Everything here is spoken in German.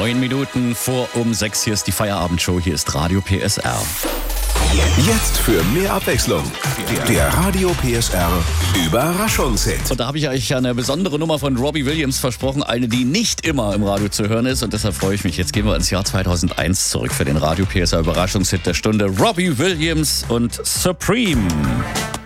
9 Minuten vor um 6. Hier ist die Feierabendshow. Hier ist Radio PSR. Jetzt für mehr Abwechslung. Der Radio PSR Überraschungshit. Und da habe ich euch eine besondere Nummer von Robbie Williams versprochen. Eine, die nicht immer im Radio zu hören ist. Und deshalb freue ich mich. Jetzt gehen wir ins Jahr 2001 zurück für den Radio PSR Überraschungshit der Stunde. Robbie Williams und Supreme.